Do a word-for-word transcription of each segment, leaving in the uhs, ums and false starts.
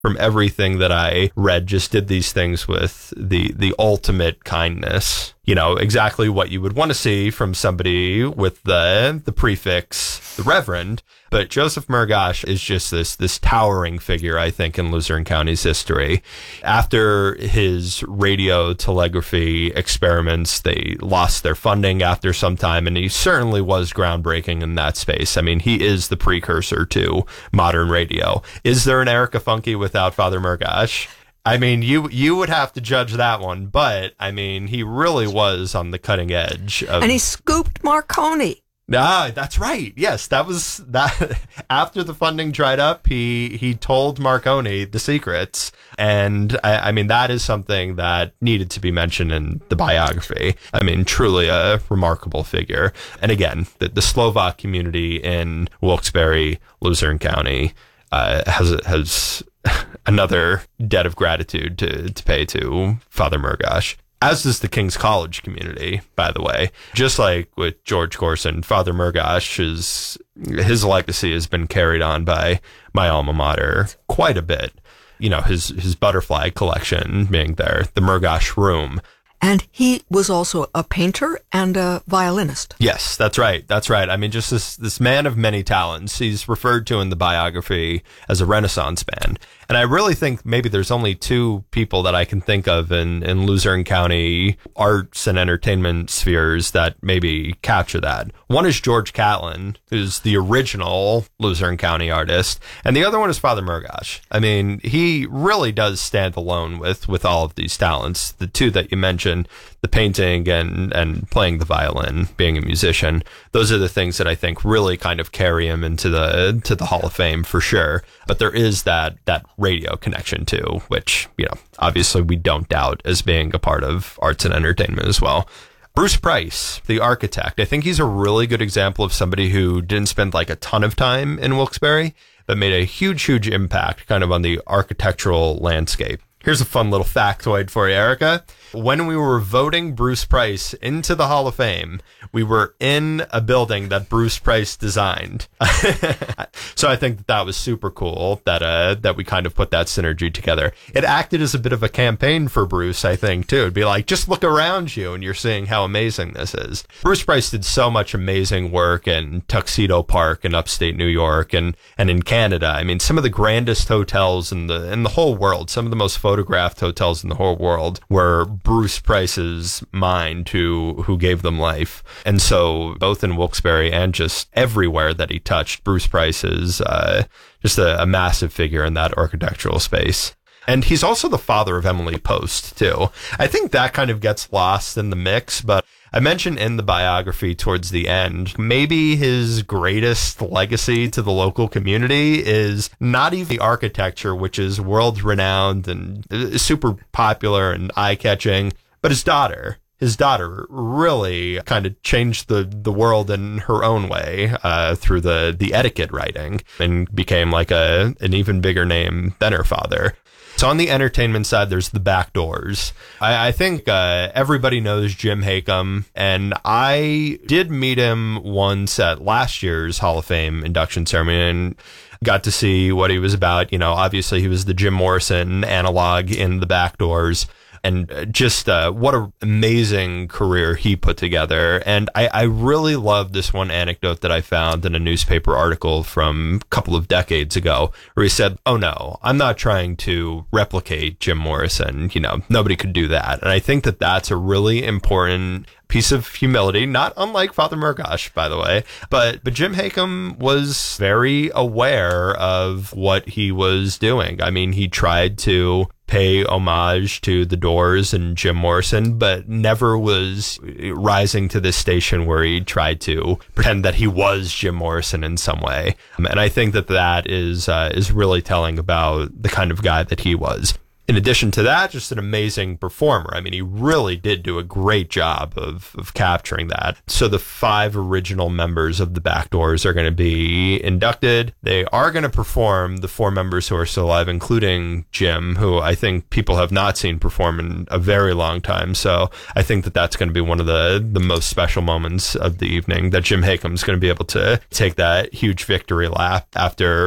from everything that I read, just did these things with the the ultimate kindness. You know, exactly what you would want to see from somebody with the the prefix, the Reverend. But Joseph Mergash is just this this towering figure, I think, in Luzerne County's history. After his radio telegraphy experiments, they lost their funding after some time, and he certainly was groundbreaking in that space. I mean, he is the precursor to modern radio. Is there an Erica Funke without Father Mergash? I mean, you you would have to judge that one, but I mean, he really was on the cutting edge of, and he scooped Marconi. Ah, that's right. Yes, that was that. After the funding dried up, he he told Marconi the secrets, and I, I mean that is something that needed to be mentioned in the biography. I mean, truly a remarkable figure. And again, the, the Slovak community in Wilkes-Barre, Luzerne County, uh, has has another debt of gratitude to to pay to Father Mergash. As does the King's College community, by the way. Just like with George Corson, Father Mergash, is, his legacy has been carried on by my alma mater quite a bit. You know, his, his butterfly collection being there, the Mergash Room. And he was also a painter and a violinist. Yes, that's right. That's right. I mean, just this, this man of many talents. He's referred to in the biography as a Renaissance man. And I really think maybe there's only two people that I can think of in, in Luzerne County arts and entertainment spheres that maybe capture that. One is George Catlin, who's the original Luzerne County artist. And the other one is Father Mergash. I mean, he really does stand alone with, with all of these talents. The two that you mentioned, the painting and, and playing the violin, being a musician, those are the things that I think really kind of carry him into the to the Hall of Fame for sure. But there is that that radio connection too, which, you know, obviously we don't doubt as being a part of arts and entertainment as well. Bruce Price, the architect, I think he's a really good example of somebody who didn't spend like a ton of time in Wilkes-Barre, but made a huge, huge impact kind of on the architectural landscape. Here's a fun little factoid for you, Erica. When we were voting Bruce Price into the Hall of Fame, we were in a building that Bruce Price designed. So I think that, that was super cool that uh, that we kind of put that synergy together. It acted as a bit of a campaign for Bruce, I think, too. It'd be like, just look around you and you're seeing how amazing this is. Bruce Price did so much amazing work in Tuxedo Park in upstate New York and, and in Canada. I mean, some of the grandest hotels in the in the whole world, some of the most photographed hotels in the whole world were Bruce Price's mind who who gave them life. And so both in Wilkes-Barre and just everywhere that he touched, Bruce Price is uh, just a, a massive figure in that architectural space. And he's also the father of Emily Post, too. I think that kind of gets lost in the mix, but I mentioned in the biography towards the end, maybe his greatest legacy to the local community is not even the architecture, which is world-renowned and super popular and eye-catching, but his daughter. His daughter really kind of changed the, the world in her own way uh, through the, the etiquette writing and became like a an even bigger name than her father. So on the entertainment side, there's the back doors. I, I think uh, everybody knows Jim Hakem, and I did meet him once at last year's Hall of Fame induction ceremony and got to see what he was about. You know, obviously he was the Jim Morrison analog in the back doors. And just uh, what an amazing career he put together. And I, I really love this one anecdote that I found in a newspaper article from a couple of decades ago, where he said, oh, no, I'm not trying to replicate Jim Morrison. You know, nobody could do that. And I think that that's a really important piece of humility, not unlike Father Mergash, by the way. But but Jim Hakem was very aware of what he was doing. I mean, he tried to pay homage to the Doors and Jim Morrison, but never was rising to this station where he tried to pretend that he was Jim Morrison in some way. Um, and I think that that is uh, is really telling about the kind of guy that he was. In addition to that, just an amazing performer. I mean, he really did do a great job of, of capturing that. So the five original members of the Back Doors are going to be inducted. They are going to perform, the four members who are still alive, including Jim, who I think people have not seen perform in a very long time. So I think that that's going to be one of the, the most special moments of the evening, that Jim Hakem's going to be able to take that huge victory lap after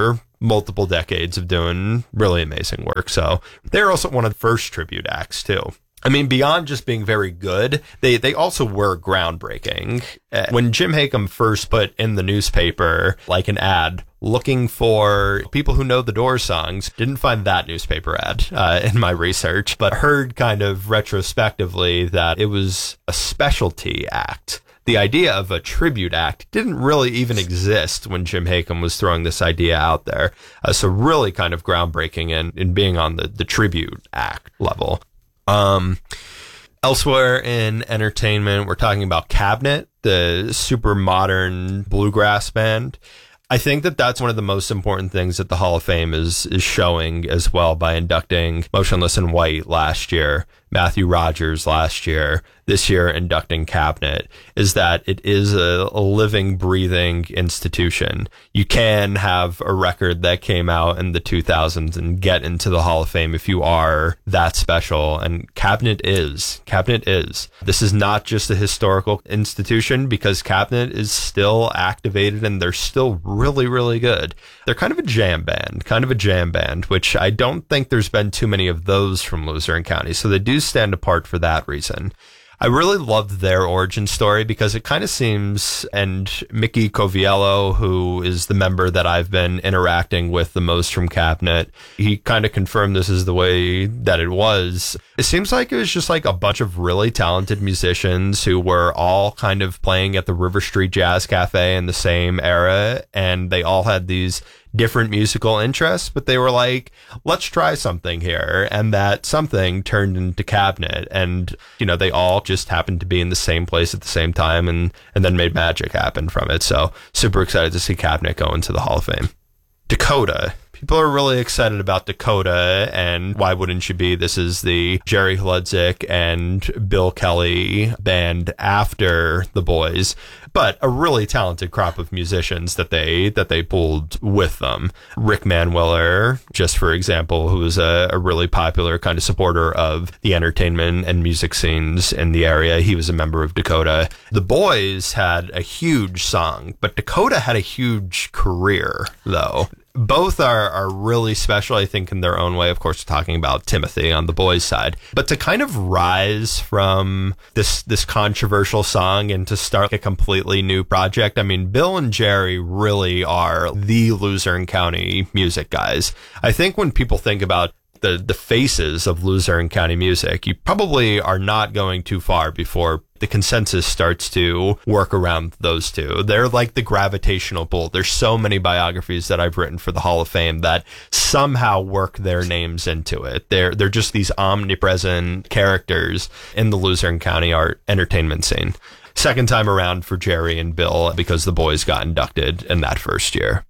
multiple decades of doing really amazing work. So they're also one of the first tribute acts too. I mean, beyond just being very good, they, they also were groundbreaking. Uh, when Jim Hakem first put in the newspaper, like an ad, looking for people who know the Doors songs, didn't find that newspaper ad uh, in my research, but heard kind of retrospectively that it was a specialty act. The idea of a tribute act didn't really even exist when Jim Hakem was throwing this idea out there. Uh, so really kind of groundbreaking in, in being on the, the tribute act level. Um, elsewhere in entertainment, we're talking about Cabinet, the super modern bluegrass band. I think that that's one of the most important things that the Hall of Fame is is showing as well by inducting Motionless in White last year, Matthew Rogers last year, this year inducting Cabinet, is that it is a, a living, breathing institution. You can have a record that came out in the two thousands and get into the Hall of Fame if you are that special, and Cabinet is. Cabinet is. This is not just a historical institution because Cabinet is still activated and they're still really, really good. They're kind of a jam band, kind of a jam band, which I don't think there's been too many of those from Luzerne County, so they do stand apart for that reason. I really loved their origin story because it kind of seems, and Mickey Coviello, who is the member that I've been interacting with the most from Cabinet, he kind of confirmed this is the way that it was. It seems like it was just like a bunch of really talented musicians who were all kind of playing at the River Street Jazz Cafe in the same era, and they all had these different musical interests, but they were like, let's try something here. And that something turned into Cabinet. And, you know, they all just happened to be in the same place at the same time and, and then made magic happen from it. So super excited to see Cabinet go into the Hall of Fame. Dakota. People are really excited about Dakota, and why wouldn't you be? This is the Jerry Hludzik and Bill Kelly band after the Boys, but a really talented crop of musicians that they that they pulled with them. Rick Manwiller, just for example, who was a, a really popular kind of supporter of the entertainment and music scenes in the area. He was a member of Dakota. The Boys had a huge song, but Dakota had a huge career, though. Both are, are really special, I think, in their own way. Of course, we're talking about Timothy on the Boys' side. But to kind of rise from this this controversial song and to start a completely new project, I mean, Bill and Jerry really are the Luzerne County music guys. I think when people think about the, the faces of Luzerne County music, you probably are not going too far before the consensus starts to work around those two. They're like the gravitational pull. There's so many biographies that I've written for the Hall of Fame that somehow work their names into it. They're they're just these omnipresent characters in the Luzerne County art entertainment scene. Second time around for Jerry and Bill because the Boys got inducted in that first year.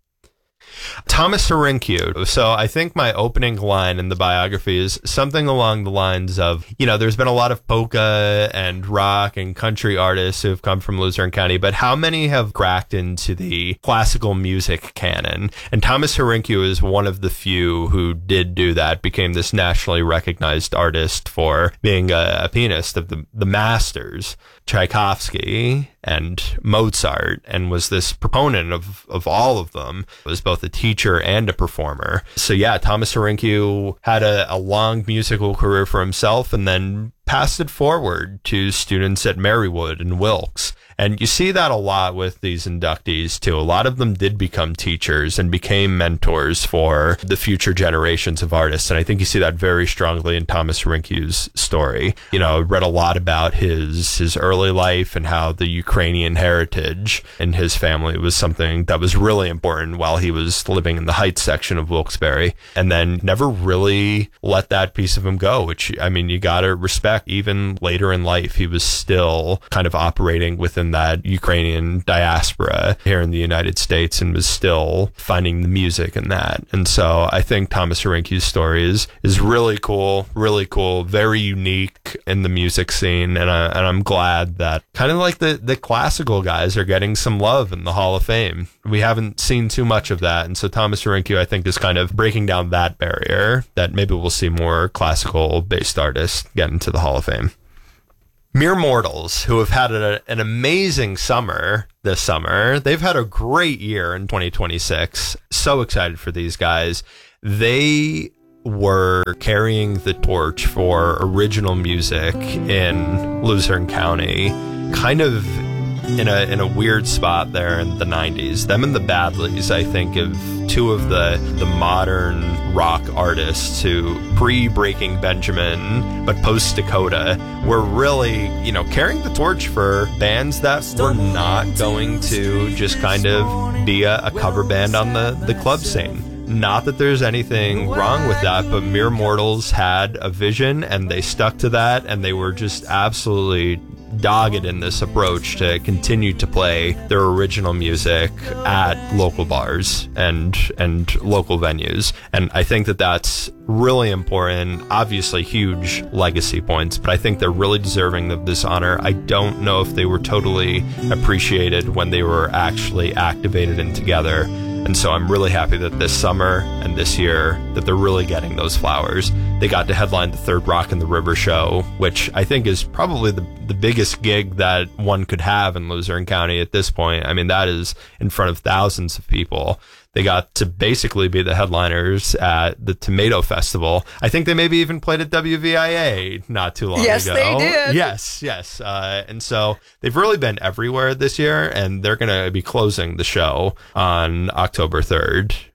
Thomas Harincue. So I think my opening line in the biography is something along the lines of, you know, there's been a lot of polka and rock and country artists who have come from Luzerne County, but how many have cracked into the classical music canon? And Thomas Harincue is one of the few who did do that, became this nationally recognized artist for being a, a pianist of the, the masters, Tchaikovsky and Mozart, and was this proponent of, of all of them, was both a teacher and a performer. So yeah, Thomas Harincue had a, a long musical career for himself and then passed it forward to students at Marywood and Wilkes. And you see that a lot with these inductees too. A lot of them did become teachers and became mentors for the future generations of artists. And I think you see that very strongly in Thomas Harincue's story. You know, I read a lot about his, his early life and how the Ukrainian heritage in his family was something that was really important while he was living in the Heights section of Wilkes-Barre, and then never really let that piece of him go, which, I mean, you gotta respect. Even later in life, he was still kind of operating within that Ukrainian diaspora here in the United States and was still finding the music in that. And so I think Thomas Harincue story is, is really cool, really cool, very unique in the music scene. And, I, and I'm glad that kind of like the, the classical guys are getting some love in the Hall of Fame. We haven't seen too much of that. And so Thomas Harincue, I think, is kind of breaking down that barrier that maybe we'll see more classical based artists get into the Hall of Fame. Mere Mortals, who have had a, an amazing summer this summer. They've had a great year in twenty twenty-six. So excited for these guys. They were carrying the torch for original music in Luzerne County, kind of in a in a weird spot there in the nineties. Them and the Badleys, I think, of two of the the modern rock artists who, pre-Breaking Benjamin but post Dakota, were really, you know, carrying the torch for bands that were not going to just kind of be a, a cover band on the, the club scene. Not that there's anything wrong with that, but Mere Mortals had a vision and they stuck to that, and they were just absolutely dogged in this approach to continue to play their original music at local bars and and local venues. And I think that that's really important. Obviously huge legacy points, but I think they're really deserving of this honor. I don't know if they were totally appreciated when they were actually activated and together. And so I'm really happy that this summer and this year that they're really getting those flowers. They got to headline the third Rock in the River show, which I think is probably the, the biggest gig that one could have in Luzerne County at this point. I mean, that is in front of thousands of people. They got to basically be the headliners at the Tomato Festival. I think they maybe even played at W V I A not too long yes, ago. Yes, they did. Yes, yes. Uh, and so they've really been everywhere this year, and they're going to be closing the show on October third